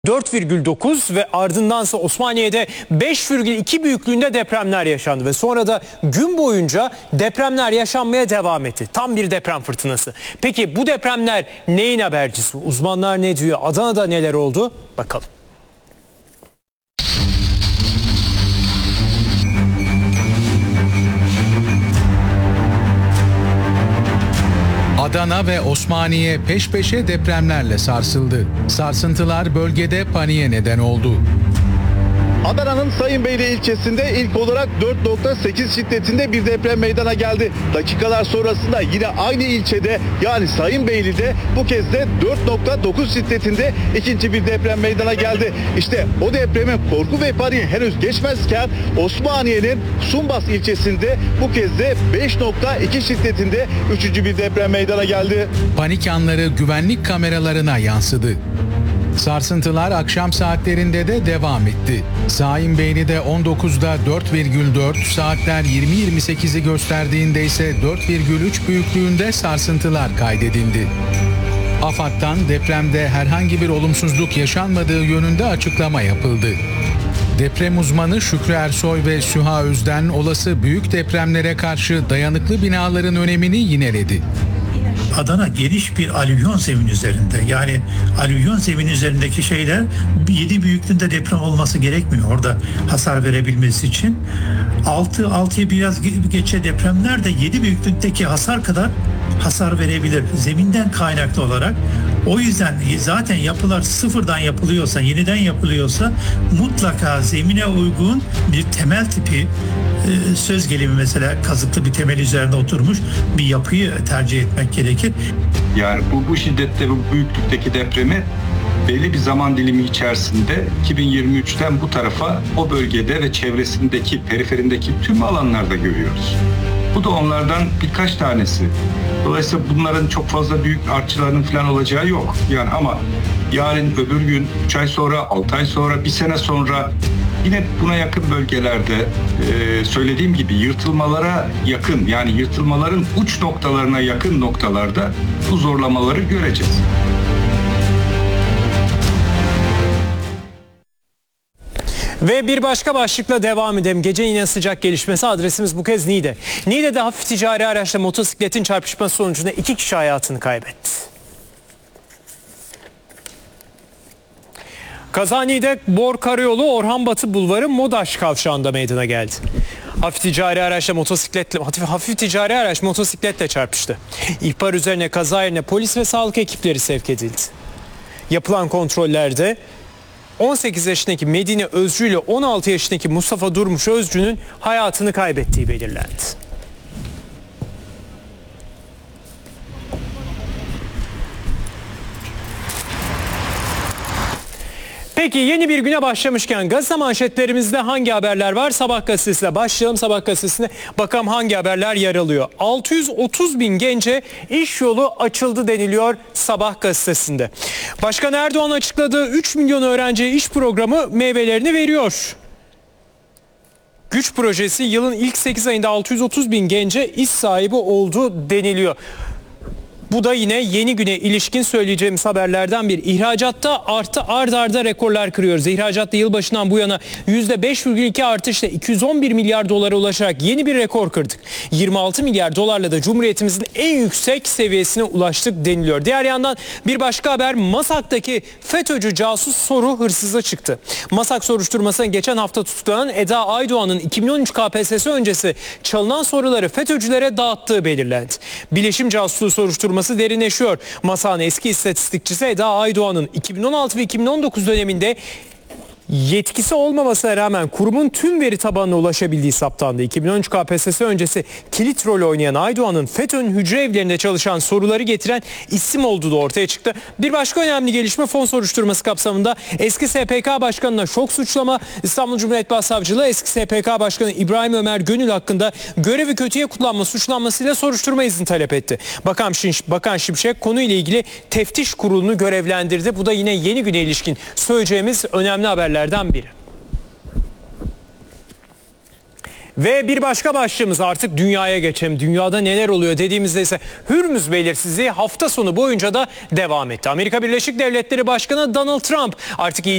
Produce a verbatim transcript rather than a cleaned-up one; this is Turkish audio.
dört virgül dokuz ve ardındansa Osmaniye'de beş virgül iki büyüklüğünde depremler yaşandı ve sonra da gün boyunca depremler yaşanmaya devam etti. Tam bir deprem fırtınası. Peki bu depremler neyin habercisi? Uzmanlar ne diyor? Adana'da neler oldu? Bakalım. Adana ve Osmaniye peş peşe depremlerle sarsıldı. Sarsıntılar bölgede paniğe neden oldu. Adana'nın Sayınbeyli ilçesinde ilk olarak dört nokta sekiz şiddetinde bir deprem meydana geldi. Dakikalar sonrasında yine aynı ilçede yani Sayınbeyli'de bu kez de dört nokta dokuz şiddetinde ikinci bir deprem meydana geldi. İşte o depremin korku ve paniği henüz geçmezken Osmaniye'nin Sumbas ilçesinde bu kez de beş nokta iki şiddetinde üçüncü bir deprem meydana geldi. Panik anları güvenlik kameralarına yansıdı. Sarsıntılar akşam saatlerinde de devam etti. Sayınbeyli'de on dokuzda dört virgül dört, saatler yirmi yirmi sekizi gösterdiğinde ise dört virgül üç büyüklüğünde sarsıntılar kaydedildi. AFAD'dan depremde herhangi bir olumsuzluk yaşanmadığı yönünde açıklama yapıldı. Deprem uzmanı Şükrü Ersoy ve Süha Özden olası büyük depremlere karşı dayanıklı binaların önemini yineledi. Adana geniş bir alüvyon zemin üzerinde. Yani alüvyon zemin üzerindeki şeyler yedi büyüklüğünde deprem olması gerekmiyor orada hasar verebilmesi için. altı altıya biraz geçe depremler de yedi büyüklükteki hasar kadar hasar verebilir zeminden kaynaklı olarak. O yüzden zaten yapılar sıfırdan yapılıyorsa, yeniden yapılıyorsa mutlaka zemine uygun bir temel tipi, söz gelimi mesela kazıklı bir temel üzerine oturmuş bir yapıyı tercih etmek gerekir. Yani bu, bu şiddette, bu büyüklükteki depremi belli bir zaman dilimi içerisinde iki bin yirmi üçten bu tarafa o bölgede ve çevresindeki, periferindeki tüm alanlarda görüyoruz. Bu da onlardan birkaç tanesi. Dolayısıyla bunların çok fazla büyük artçılarının falan olacağı yok. Yani ama yarın, öbür gün, üç ay sonra, altı ay sonra, bir sene sonra yine buna yakın bölgelerde e, söylediğim gibi yırtılmalara yakın, yani yırtılmaların uç noktalarına yakın noktalarda bu zorlamaları göreceğiz. Ve bir başka başlıkla devam edelim. Gece yine sıcak gelişmesi, adresimiz bu kez Niğde. Niğde'de hafif ticari araçla motosikletin çarpışması sonucunda iki kişi hayatını kaybetti. Kaza Niğde Bor Karayolu Orhan Batı Bulvarı Modaş kavşağında meydana geldi. Hafif ticari araçla motosikletle hafif, hafif ticari araç motosikletle çarpıştı. İhbar üzerine kaza yerine polis ve sağlık ekipleri sevk edildi. Yapılan kontrollerde on sekiz yaşındaki Medine Özcü ile on altı yaşındaki Mustafa Durmuş Özcü'nün hayatını kaybettiği belirlendi. Peki yeni bir güne başlamışken gazete manşetlerimizde hangi haberler var? Sabah gazetesiyle başlayalım. Sabah gazetesinde bakalım hangi haberler yer alıyor. altı yüz otuz bin gence iş yolu açıldı deniliyor Sabah gazetesinde. Başkan Erdoğan açıkladığı üç milyon öğrenciye iş programı meyvelerini veriyor. Güç projesi yılın ilk sekiz ayında altı yüz otuz bin gence iş sahibi oldu deniliyor. Bu da yine yeni güne ilişkin söyleyeceğimiz haberlerden bir. İhracatta artı ard arda rekorlar kırıyoruz. İhracatta yılbaşından bu yana yüzde beş virgül iki artışla iki yüz on bir milyar dolara ulaşarak yeni bir rekor kırdık. yirmi altı milyar dolarla da Cumhuriyetimizin en yüksek seviyesine ulaştık deniliyor. Diğer yandan bir başka haber, Masak'taki FETÖ'cü casus soru hırsıza çıktı. Masak soruşturmasına geçen hafta tutuklanan Eda Aydoğan'ın iki bin on üç K P S S öncesi çalınan soruları FETÖ'cülere dağıttığı belirlendi. Bilişim casusluğu soruşturması derinleşiyor. Masak'ın eski istatistikçisi Eda Aydoğan'ın iki bin on altı ve iki bin on dokuz döneminde yetkisi olmamasına rağmen kurumun tüm veri tabanına ulaşabildiği saptandı. iki bin on üç K P S S öncesi kilit rol oynayan Aydoğan'ın FETÖ'nün hücre evlerinde çalışan soruları getiren isim olduğu da ortaya çıktı. Bir başka önemli gelişme, fon soruşturması kapsamında eski S P K Başkanı'na şok suçlama. İstanbul Cumhuriyet Başsavcılığı eski S P K Başkanı İbrahim Ömer Gönül hakkında görevi kötüye kullanma suçlanmasıyla soruşturma izni talep etti. Bakan, Bakan Şimşek konuyla ilgili teftiş kurulunu görevlendirdi. Bu da yine yeni güne ilişkin söyleyeceğimiz önemli haberler biri. Ve bir başka başlığımız, artık dünyaya geçelim. Dünyada neler oluyor dediğimizde ise Hürmüz belirsizliği hafta sonu boyunca da devam etti. Amerika Birleşik Devletleri Başkanı Donald Trump artık iyi